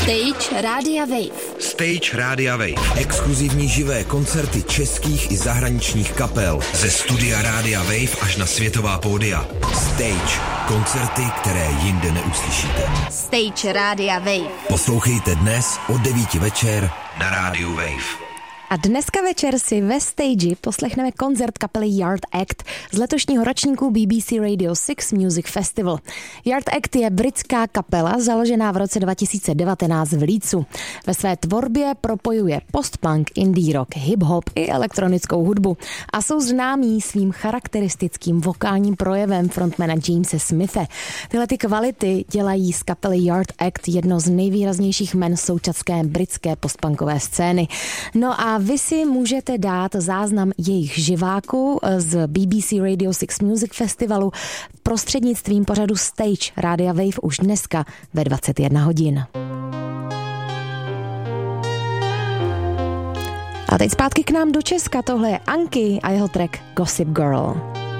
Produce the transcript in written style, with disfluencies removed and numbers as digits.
Stage Rádia Wave. Stage Rádia Wave. Exkluzivní živé koncerty českých i zahraničních kapel. Ze studia Rádia Wave až na světová pódia. Stage. Koncerty, které jinde neuslyšíte. Stage Rádia Wave. Poslouchejte dnes od 9 večer Na Rádiu Wave. A dneska večer si ve Stage poslechneme koncert kapely Yard Act z letošního ročníku BBC Radio 6 Music Festival. Yard Act je britská kapela založená v roce 2019 v Leedsu. Ve své tvorbě propojuje post-punk, indie rock, hip-hop i elektronickou hudbu a jsou známí svým charakteristickým vokálním projevem frontmana Jamese Smithe. Tyhle ty kvality dělají z kapely Yard Act jedno z nejvýraznějších men současné britské postpunkové scény. No a vy si můžete dát záznam jejich živáku z BBC Radio 6 Music Festivalu prostřednictvím pořadu Stage Rádia Wave už dneska ve 21 hodin. A teď zpátky k nám do Česka, tohle je Anky a jeho track Gossip Girl.